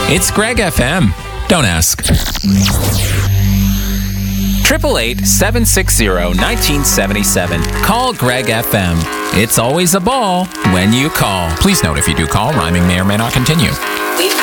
It's Greg FM. Don't ask. 888-760-1977. Call Greg FM. It's always a ball when you call. Please note, if you do call, rhyming may or may not continue. We've